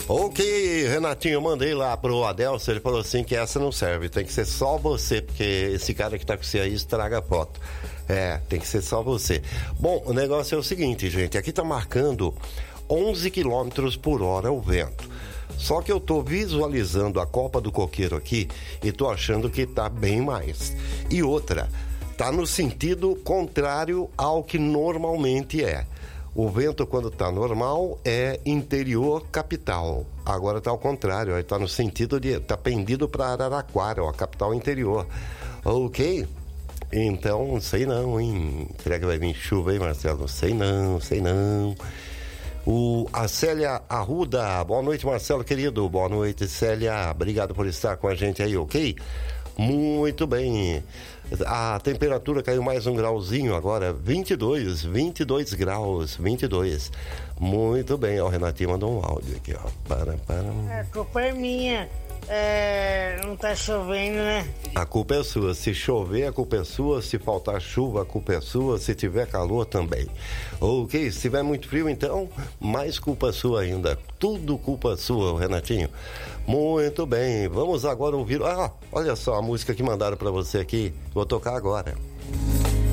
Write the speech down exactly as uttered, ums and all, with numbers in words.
Ok, Renatinho, eu mandei lá pro Adelson, ele falou assim que essa não serve, tem que ser só você, porque esse cara que tá com você aí estraga a foto. É, tem que ser só você. Bom, o negócio é o seguinte, gente, aqui tá marcando onze quilômetros por hora o vento. Só que eu tô visualizando a copa do coqueiro aqui e tô achando que tá bem mais. E outra, tá no sentido contrário ao que normalmente é. O vento, quando tá normal, é interior capital. Agora tá ao contrário, tá no sentido de... tá pendido para Araraquara, ó, a capital interior. Ok? Então, sei não, hein? Será que vai vir chuva aí, Marcelo? Sei não, sei não. O, a Célia Arruda, boa noite, Marcelo, querido. Boa noite, Célia. Obrigado por estar com a gente aí, ok? Muito bem. A temperatura caiu mais um grauzinho agora, vinte e dois, vinte e dois graus, vinte e dois. Muito bem, ó, o Renatinho mandou um áudio aqui, ó. Para, para. A culpa é minha. É, não tá chovendo, né? A culpa é sua. Se chover, a culpa é sua. Se faltar chuva, a culpa é sua. Se tiver calor, também. Ok, se tiver muito frio, então, mais culpa sua ainda. Tudo culpa sua, Renatinho. Muito bem. Vamos agora ouvir... Ah, olha só a música que mandaram pra você aqui. Vou tocar agora.